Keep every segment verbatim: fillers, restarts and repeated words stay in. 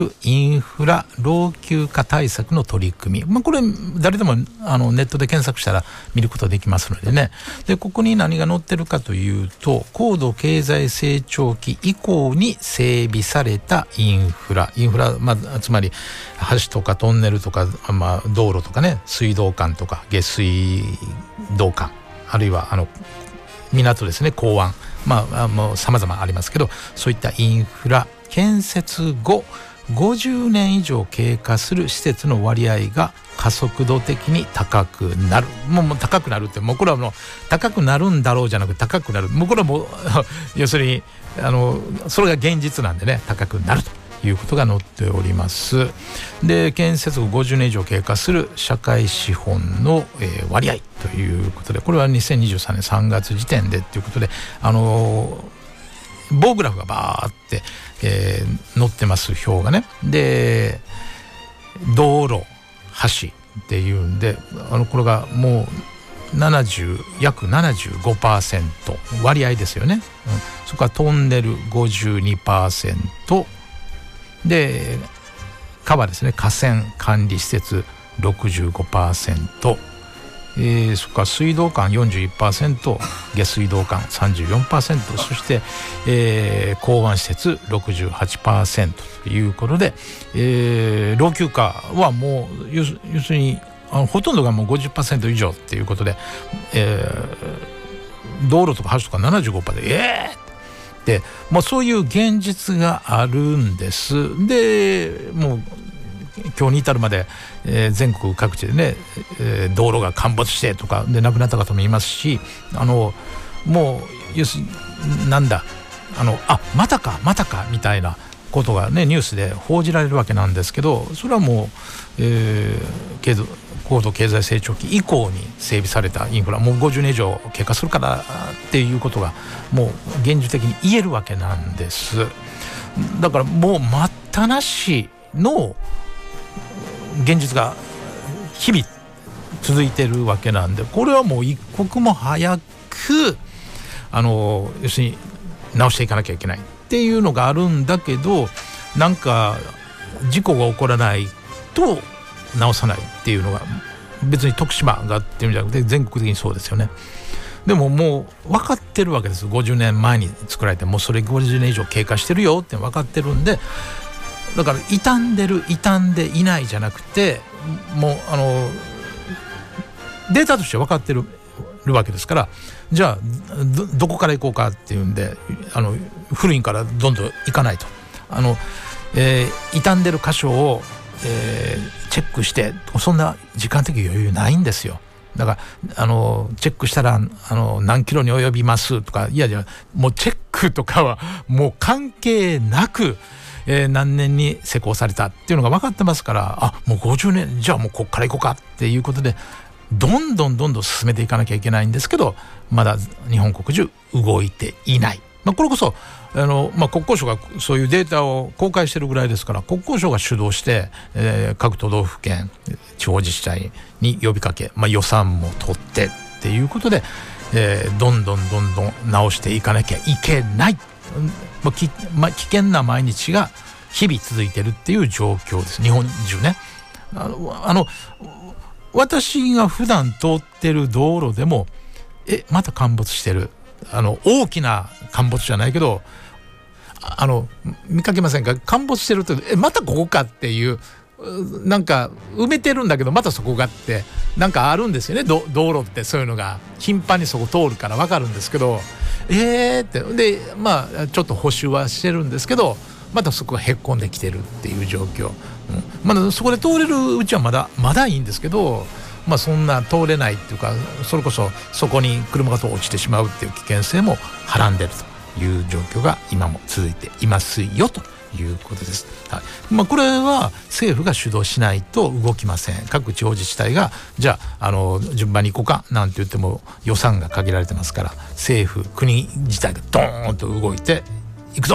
インフラ老朽化対策の取り組み、まあ、これ誰でもあのネットで検索したら見ることできますのでね。でここに何が載ってるかというと、高度経済成長期以降に整備されたインフラインフラ、まあ、つまり橋とかトンネルとか、まあ、道路とかね、水道管とか下水道管、あるいはあの港ですね、港湾、まあもう様々ありますけど、そういったインフラ建設後ごじゅうねん以上経過する施設の割合が加速度的に高くなる。もう、もう高くなるって、もうこれはもう高くなるんだろうじゃなく高くなる。もうこれはもう要するにあのそれが現実なんでね、高くなるということが載っております。で建設後ごじゅうねん以上経過する社会資本の、えー、割合ということで、これはにせんにじゅうさんねんさんがつ時点でということで、あの棒グラフがバーって、えー、載ってます表がね。で道路橋っていうんで、あのこれがもうななじゅう約 ななじゅうごパーセント 割合ですよね、うん、それからトンネル ごじゅうにパーセント で川ですね、河川管理施設 ろくじゅうごパーセント、えー、それから水道管 よんじゅういちパーセント、 下水道管 さんじゅうよんパーセント、 そして、えー、港湾施設 ろくじゅうはちパーセント ということで、えー、老朽化はもう要するにあのほとんどがもう ごじゅっパーセント 以上っていうことで、えー、道路とか橋とか ななじゅうごパーセント でえーで、まあ、そういう現実があるんです。でもう今日に至るまで、えー、全国各地でね、えー、道路が陥没してとかで亡くなった方もいますし、あのもう要するになんだあのあまたかまたかみたいなことがねニュースで報じられるわけなんですけど、それはもう、えー、高度経済成長期以降に整備されたインフラ、もうごじゅうねん以上経過するからっていうことがもう現実的に言えるわけなんです。だからもう待ったなしの現実が日々続いてるわけなんで、これはもう一刻も早くあの要するに直していかなきゃいけないっていうのがあるんだけど、なんか事故が起こらないと直さないっていうのが別に徳島がっていうんじゃなくて全国的にそうですよね。でももう分かってるわけです。ごじゅうねんまえに作られてもうそれごじゅうねん以上経過してるよって分かってるんで、だから傷んでる傷んでいないじゃなくて、もうあのデータとして分かってるわけですから、じゃあ ど, どこから行こうかっていうんで、あの古いからどんどん行かないと、あの、えー、傷んでる箇所を、えー、チェックして、そんな時間的余裕ないんですよ。だからあのチェックしたらあの何キロに及びますとか、いやいやもうチェックとかはもう関係なく、えー、何年に施行されたっていうのが分かってますから、あもうごじゅうねんじゃあもうこっから行こうかっていうことでどんどんどんどん進めていかなきゃいけないんですけど、まだ日本国中動いていない。まあ、これこそあの、まあ、国交省がそういうデータを公開してるぐらいですから、国交省が主導して、えー、各都道府県地方自治体に呼びかけ、まあ、予算も取ってっていうことで、えー、どんどんどんどん直していかなきゃいけない、まあきまあ、危険な毎日が日々続いてるっていう状況です。日本中ね、あのあの私が普段通ってる道路でもえまた陥没してる、あの大きな陥没じゃないけどあの見かけませんか？陥没してるとえまたここかっていう、なんか埋めてるんだけどまたそこがってなんかあるんですよね。道路ってそういうのが頻繁にそこ通るから分かるんですけど、えーってでまあちょっと補修はしてるんですけど、またそこがへっこんできてるっていう状況、うん、まだそこで通れるうちはまだまだいいんですけど、まあそんな通れないっていうか、それこそそこに車が落ちてしまうっていう危険性もはらんでるという状況が今も続いていますよということです。はい、まあ、これは政府が主導しないと動きません。各地方自治体がじゃあ、あの順番に行こうかなんて言っても予算が限られてますから、政府国自体がドーンと動いていくぞっ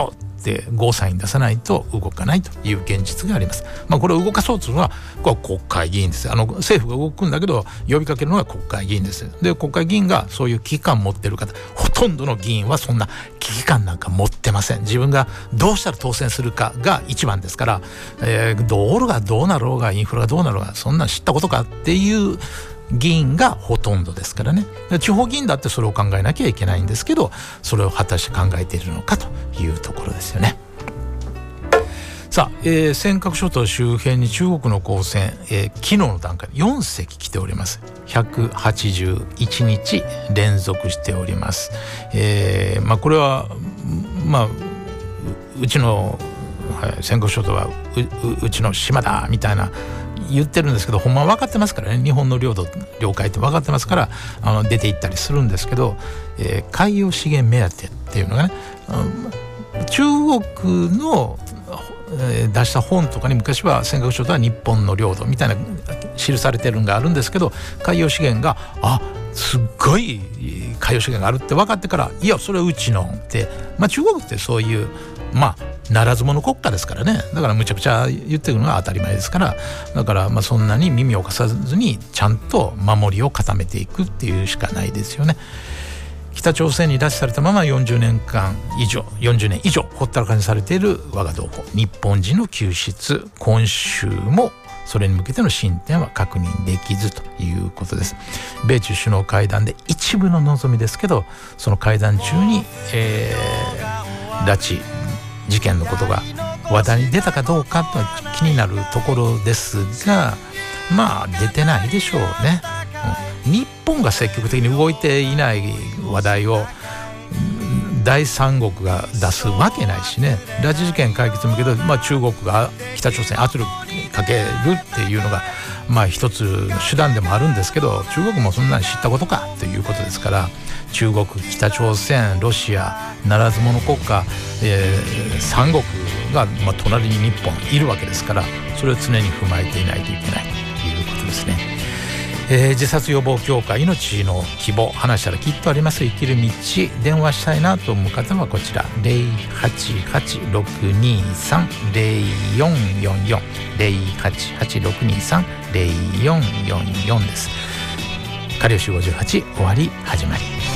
ってゴーサイン出さないと動かないという現実があります。まあ、これを動かそうというのはこれは国会議員です。あの政府が動くんだけど呼びかけるのは国会議員です。で国会議員がそういう危機感を持っている方、ほとんどの議員はそんな危機感なんか持ってません。自分がどうしたら当選するかが一番ですから、えー、道路がどうなろうがインフラがどうなろうがそんな知ったことかっていう議員がほとんどですからね。地方議員だってそれを考えなきゃいけないんですけど、それを果たして考えているのかというところですよね。さあ、えー、尖閣諸島周辺に中国の公船、えー、昨日の段階でよんせき来ております。ひゃくはちじゅういちにち連続しております。えーまあ、これは、まあ、うちの、はい、尖閣諸島は う, う, うちの島だみたいな言ってるんですけど、ほんまは分かってますからね。日本の領土領海って分かってますからあの出て行ったりするんですけど、えー、海洋資源目当てっていうのがね、うん、中国の出した本とかに昔は尖閣諸島は日本の領土みたいな記されてるのがあるんですけど、海洋資源があすっごい海洋資源があるって分かってから、いやそれはうちのって、まあ、中国ってそういうまあならず者国家ですからね。だからむちゃくちゃ言ってるのが当たり前ですから、だからまあそんなに耳を貸さずにちゃんと守りを固めていくっていうしかないですよね。北朝鮮に拉致されたままよんじゅうねんかん以上よんじゅうねん以上ほったらかにされている我が同胞日本人の救出、今週もそれに向けての進展は確認できずということです。米中首脳会談で一部の望みですけど、その会談中に、えー、拉致事件のことが話題に出たかどうかと気になるところですが、まあ出てないでしょうね。うん、日本が積極的に動いていない話題を第三国が出すわけないしね。拉致事件解決に向けて、まあ、中国が北朝鮮圧力かけるっていうのがまあ一つの手段でもあるんですけど、中国もそんなに知ったことかということですから、中国、北朝鮮、ロシアならず者国家、えー、三国が、まあ、隣に日本いるわけですから、それを常に踏まえていないといけないということですね。えー、自殺予防協会命の希望、話したらきっとあります生きる道、電話したいなと思う方はこちら ゼロはちはちろくにさんゼロよんよんよん ゼロはちはちろくにさんゼロよんよんよんです。かりよしごじゅうはち終わり始まり。